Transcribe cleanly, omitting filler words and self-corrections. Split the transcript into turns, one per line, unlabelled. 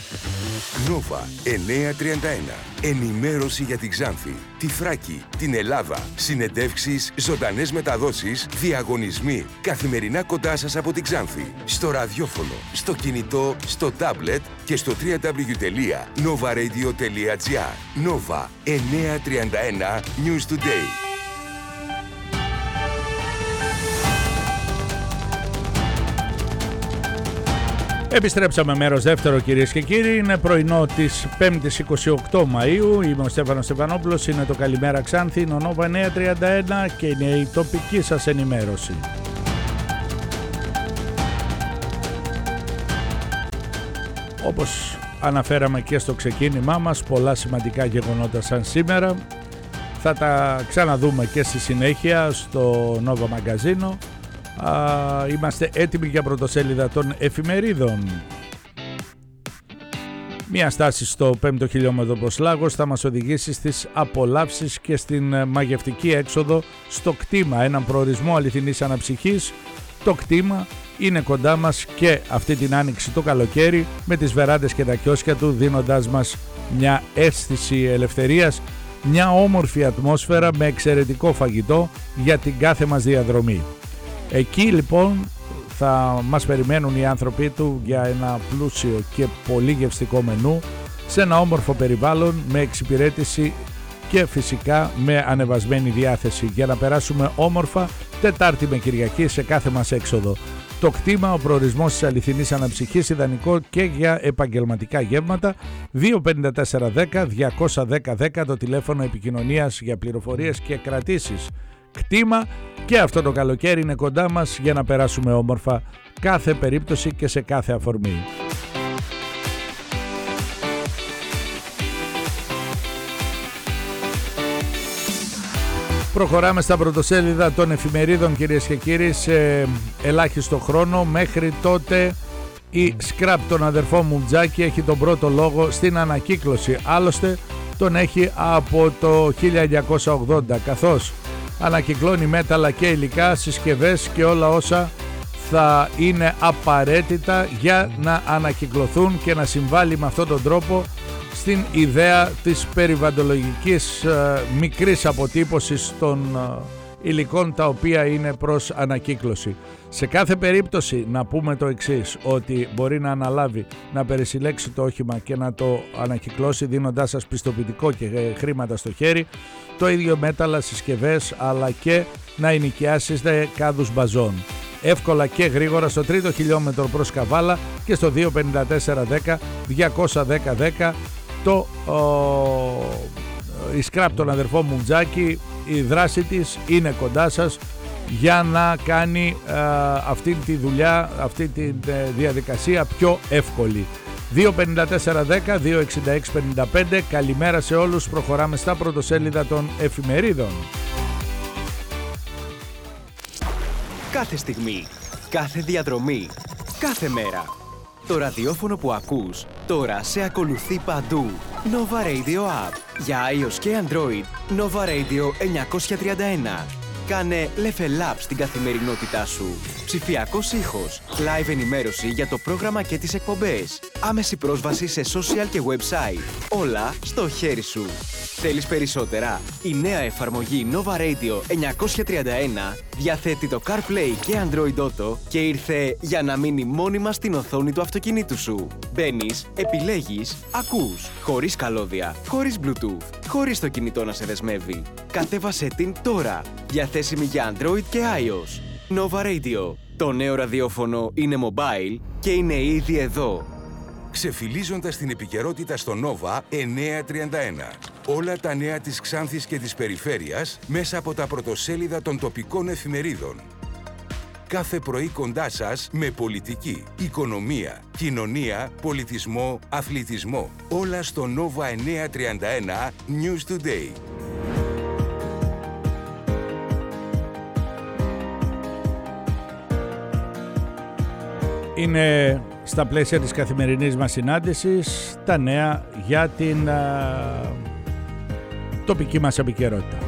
Νόβα 931. Ενημέρωση για την Ξάνθη, τη Θράκη, την Ελλάδα. Συνεντεύξεις, ζωντανές μεταδόσεις, διαγωνισμοί. Καθημερινά κοντά σας από την Ξάνθη. Στο ραδιόφωνο, στο κινητό, στο τάμπλετ και στο www.novaradio.gr. Νόβα 931 News Today.
Επιστρέψαμε μέρος δεύτερο, κυρίες και κύριοι. Είναι πρωινό της 5ης 28 Μαΐου. Είμαι ο Στέφανος Στεφανόπουλος. Είναι το Καλημέρα Ξάνθη. Είναι ο Νόβα 931 και είναι η τοπική σας ενημέρωση. Όπως αναφέραμε και στο ξεκίνημά μας, πολλά σημαντικά γεγονότα σαν σήμερα. Θα τα ξαναδούμε και στη συνέχεια στο Νόβα Μαγκαζίνο. Είμαστε έτοιμοι για πρωτοσέλιδα των εφημερίδων. Μία στάση στο 5ο χιλιόμετρο προς Λάγος θα μας οδηγήσει στις απολαύσεις και στην μαγευτική έξοδο στο κτήμα, έναν προορισμό αληθινής αναψυχής. Το κτήμα είναι κοντά μας και αυτή την άνοιξη το καλοκαίρι, με τις βεράντες και τα κιόσκια του, δίνοντάς μας μια αίσθηση ελευθερίας, μια όμορφη ατμόσφαιρα με εξαιρετικό φαγητό για την κάθε μας διαδρομή. Εκεί λοιπόν θα μας περιμένουν οι άνθρωποι του για ένα πλούσιο και πολύ γευστικό μενού, σε ένα όμορφο περιβάλλον, με εξυπηρέτηση και φυσικά με ανεβασμένη διάθεση, για να περάσουμε όμορφα Τετάρτη με Κυριακή σε κάθε μας έξοδο. Το κτήμα, ο προορισμός της αληθινής αναψυχής, ιδανικό και για επαγγελματικά γεύματα. 25410-210-10 το τηλέφωνο επικοινωνίας για πληροφορίες και κρατήσεις. Κτήμα, και αυτό το καλοκαίρι είναι κοντά μας για να περάσουμε όμορφα κάθε περίπτωση και σε κάθε αφορμή. Προχωράμε στα πρωτοσέλιδα των εφημερίδων, κυρίες και κύριοι, σε ελάχιστο χρόνο. Μέχρι τότε η Scrap, τον αδερφό Μουμτζάκη, έχει τον πρώτο λόγο στην ανακύκλωση. Άλλωστε τον έχει από το 1980, καθώς ανακυκλώνει μέταλλα και υλικά, συσκευές και όλα όσα θα είναι απαραίτητα για να ανακυκλωθούν και να συμβάλλει με αυτόν τον τρόπο στην ιδέα της περιβαλλοντολογικής μικρής αποτύπωσης των υλικών τα οποία είναι προς ανακύκλωση. Σε κάθε περίπτωση να πούμε το εξής, ότι μπορεί να αναλάβει να περισυλλέξει το όχημα και να το ανακυκλώσει, δίνοντάς σας πιστοποιητικό και χρήματα στο χέρι, το ίδιο μέταλλα, συσκευές, αλλά και να ενοικιάσετε κάδους μπαζών. Εύκολα και γρήγορα στο 3ο χιλιόμετρο προς Καβάλα και στο 25410-210-10 η Scrap, τον αδερφό Μουμτζάκη, η δράση της είναι κοντά σας για να κάνει αυτή τη δουλειά, αυτή τη διαδικασία πιο εύκολη. 25410-26655. Καλημέρα σε όλους. Προχωράμε στα πρωτοσέλιδα των εφημερίδων.
Κάθε στιγμή, κάθε διαδρομή, κάθε μέρα. Το ραδιόφωνο που ακούς τώρα σε ακολουθεί παντού. Nova Radio App. Για iOS και Android, Nova Radio 931. Κάνε level up στην καθημερινότητά σου. Ψηφιακός ήχος, live ενημέρωση για το πρόγραμμα και τις εκπομπές. Άμεση πρόσβαση σε social και website. Όλα στο χέρι σου. Θέλεις περισσότερα? Η νέα εφαρμογή Nova Radio 931 διαθέτει το CarPlay και Android Auto και ήρθε για να μείνει μόνιμα στην οθόνη του αυτοκινήτου σου. Μπαίνεις, επιλέγεις, ακούς, χωρίς καλώδια, χωρίς Bluetooth, χωρίς το κινητό να σε δεσμεύει. Κατέβασέ την τώρα, διαθέσιμη για Android και iOS. Nova Radio. Το νέο ραδιόφωνο είναι mobile και είναι ήδη εδώ.
Ξεφυλίζοντας την επικαιρότητα στο Νόβα 931. Όλα τα νέα της Ξάνθης και της περιφέρειας μέσα από τα πρωτοσέλιδα των τοπικών εφημερίδων. Κάθε πρωί κοντά σας με πολιτική, οικονομία, κοινωνία, πολιτισμό, αθλητισμό. Όλα στο Νόβα 931 News Today.
Είναι στα πλαίσια της καθημερινής μας συνάντησης τα νέα για την τοπική μας επικαιρότητα.